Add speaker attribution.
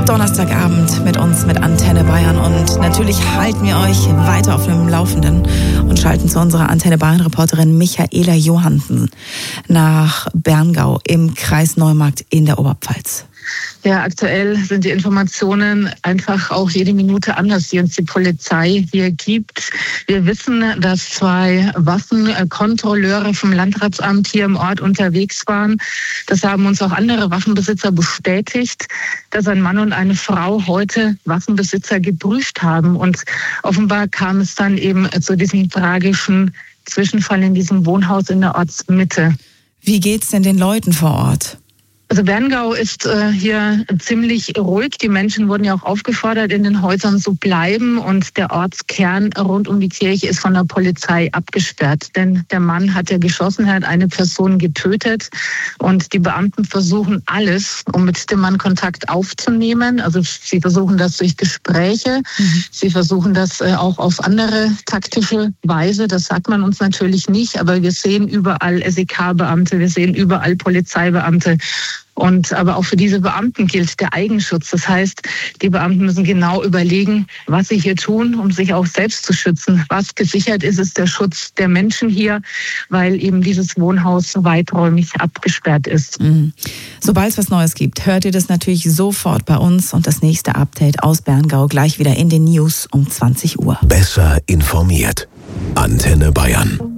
Speaker 1: Donnerstagabend mit uns, mit Antenne Bayern. Und natürlich halten wir euch weiter auf dem Laufenden und schalten zu unserer Antenne Bayern-Reporterin Michaela Johansen nach Berngau im Kreis Neumarkt in der Oberpfalz.
Speaker 2: Ja, aktuell sind die Informationen einfach auch jede Minute anders, die uns die Polizei hier gibt. Wir wissen, dass 2 Waffenkontrolleure vom Landratsamt hier im Ort unterwegs waren. Das haben uns auch andere Waffenbesitzer bestätigt, dass ein Mann und eine Frau heute Waffenbesitzer geprüft haben. Und offenbar kam es dann eben zu diesem tragischen Zwischenfall in diesem Wohnhaus in der Ortsmitte.
Speaker 1: Wie geht's denn den Leuten vor Ort?
Speaker 2: Also Berngau ist hier ziemlich ruhig. Die Menschen wurden ja auch aufgefordert, in den Häusern zu bleiben. Und der Ortskern rund um die Kirche ist von der Polizei abgesperrt. Denn der Mann hat ja geschossen, er hat eine Person getötet. Und die Beamten versuchen alles, um mit dem Mann Kontakt aufzunehmen. Also sie versuchen das durch Gespräche. Sie versuchen das auch auf andere taktische Weise. Das sagt man uns natürlich nicht. Aber wir sehen überall SEK-Beamte, wir sehen überall Polizeibeamte. Aber auch für diese Beamten gilt der Eigenschutz. Das heißt, die Beamten müssen genau überlegen, was sie hier tun, um sich auch selbst zu schützen. Was gesichert ist, ist der Schutz der Menschen hier, weil eben dieses Wohnhaus weiträumig abgesperrt ist.
Speaker 1: Sobald es was Neues gibt, hört ihr das natürlich sofort bei uns und das nächste Update aus Berngau gleich wieder in den News um 20 Uhr.
Speaker 3: Besser informiert. Antenne Bayern.